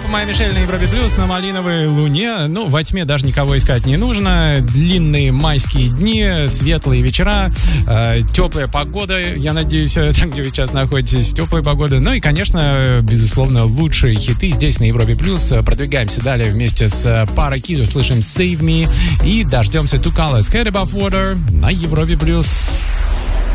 Майя Мишель на Европе Плюс, на малиновой луне. Ну, во тьме даже никого искать не нужно. Длинные майские дни, светлые вечера, теплая погода. Я надеюсь, там, где вы сейчас находитесь, теплая погода. Ну и, конечно, безусловно, лучшие хиты здесь на Европе Плюс. Продвигаемся далее вместе с парой Кид. Услышим Save Me и дождемся Two Colors, Head Above Water на Европе Плюс.